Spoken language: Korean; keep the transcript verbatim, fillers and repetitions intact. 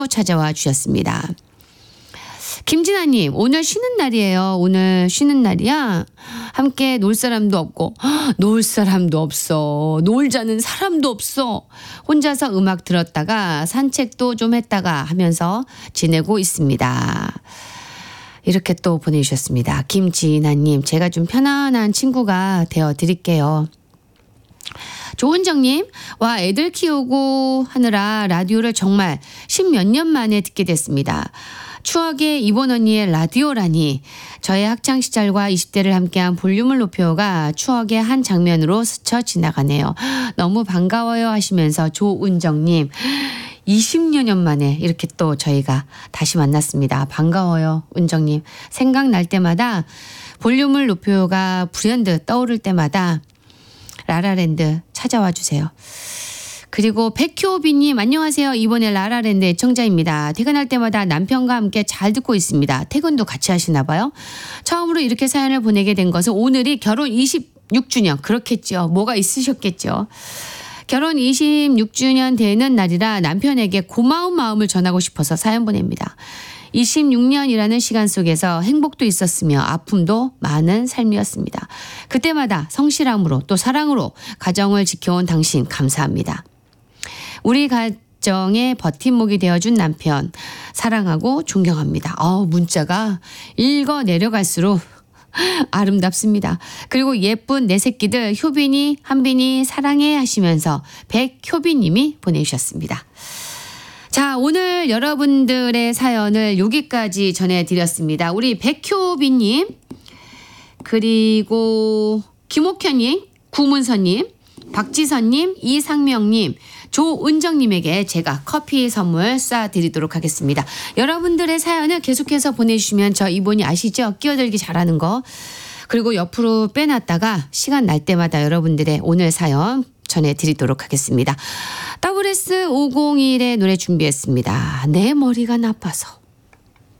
찾아와 주셨습니다. 김진아님, 오늘 쉬는 날이에요. 오늘 쉬는 날이야. 함께 놀 사람도 없고, 헉, 놀 사람도 없어. 놀자는 사람도 없어. 혼자서 음악 들었다가 산책도 좀 했다가 하면서 지내고 있습니다. 이렇게 또 보내주셨습니다. 김진아님, 제가 좀 편안한 친구가 되어 드릴게요. 조은정님, 와, 애들 키우고 하느라 라디오를 정말 십몇 년 만에 듣게 됐습니다. 추억의 이번 언니의 라디오라니. 저의 학창시절과 이십 대를 함께한 볼륨을 높여가 추억의 한 장면으로 스쳐 지나가네요. 너무 반가워요 하시면서 조은정님, 이십여 년 만에 이렇게 또 저희가 다시 만났습니다. 반가워요, 은정님. 생각날 때마다 볼륨을 높여가 불현듯 떠오를 때마다 라라랜드 찾아와 주세요. 그리고 백효비님, 안녕하세요. 이번에 라라랜드 애청자입니다. 퇴근할 때마다 남편과 함께 잘 듣고 있습니다. 퇴근도 같이 하시나 봐요. 처음으로 이렇게 사연을 보내게 된 것은 오늘이 결혼 이십육 주년. 그렇겠죠. 뭐가 있으셨겠죠. 결혼 이십육 주년 되는 날이라 남편에게 고마운 마음을 전하고 싶어서 사연 보냅니다. 이십육 년이라는 시간 속에서 행복도 있었으며 아픔도 많은 삶이었습니다. 그때마다 성실함으로 또 사랑으로 가정을 지켜온 당신 감사합니다. 우리 가정의 버팀목이 되어준 남편 사랑하고 존경합니다. 어, 문자가 읽어 내려갈수록 아름답습니다. 그리고 예쁜 내 새끼들 효빈이 한빈이 사랑해 하시면서 백효빈님이 보내주셨습니다. 자, 오늘 여러분들의 사연을 여기까지 전해드렸습니다. 우리 백효빈님, 그리고 김옥현님, 구문선님, 박지선님, 이상명님, 조은정님에게 제가 커피 선물 쏴드리도록 하겠습니다. 여러분들의 사연을 계속해서 보내주시면 저 이분이 아시죠? 끼어들기 잘하는 거. 그리고 옆으로 빼놨다가 시간 날 때마다 여러분들의 오늘 사연 전해드리도록 하겠습니다. 더블에스 오공일의 노래 준비했습니다. 내 머리가 나빠서.